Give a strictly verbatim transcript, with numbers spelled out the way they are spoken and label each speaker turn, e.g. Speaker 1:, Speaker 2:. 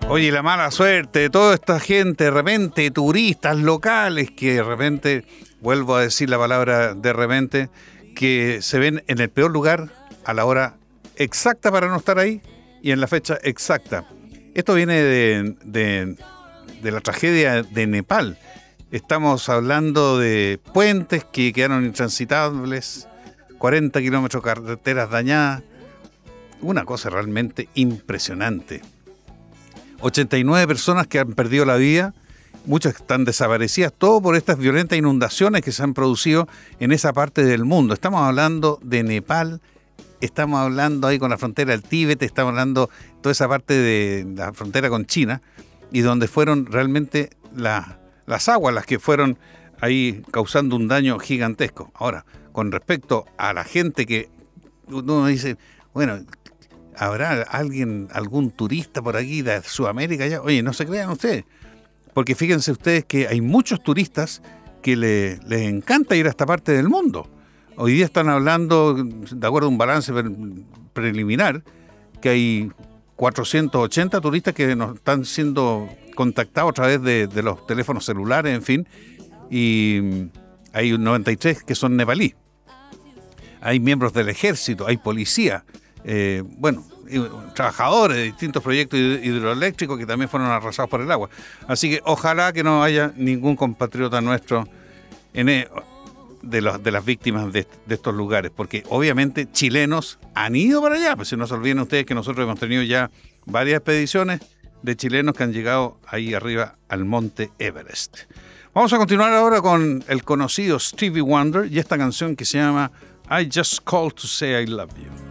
Speaker 1: Oye, la mala suerte de toda esta gente, de repente, turistas locales, que de repente, vuelvo a decir la palabra de repente, que se ven en el peor lugar a la hora exacta para no estar ahí y en la fecha exacta. Esto viene de, de, de la tragedia de Nepal. Estamos hablando de puentes que quedaron intransitables, cuarenta kilómetros de carreteras dañadas, una cosa realmente impresionante. ochenta y nueve personas que han perdido la vida, muchas están desaparecidas, todo por estas violentas inundaciones que se han producido en esa parte del mundo. Estamos hablando de Nepal, estamos hablando ahí con la frontera del Tíbet, estamos hablando de toda esa parte de la frontera con China, y donde fueron realmente la, las aguas las que fueron ahí causando un daño gigantesco. Ahora, con respecto a la gente que uno dice, bueno, ¿habrá alguien, algún turista por aquí de Sudamérica ya? Oye, no se crean ustedes, porque fíjense ustedes que hay muchos turistas que le, les encanta ir a esta parte del mundo. Hoy día están hablando, de acuerdo a un balance pre- preliminar, que hay cuatrocientos ochenta turistas que nos están siendo contactados a través de, de los teléfonos celulares, en fin, y hay noventa y tres que son nepalíes. Hay miembros del ejército, hay policía, Eh, bueno, trabajadores de distintos proyectos hidroeléctricos que también fueron arrasados por el agua. Así que ojalá que no haya ningún compatriota nuestro en el, de, los, de las víctimas de, de estos lugares, porque obviamente chilenos han ido para allá. Pues si no se olviden ustedes que nosotros hemos tenido ya varias expediciones de chilenos que han llegado ahí arriba al monte Everest. Vamos a continuar ahora con el conocido Stevie Wonder y esta canción que se llama I Just Called to Say I Love You.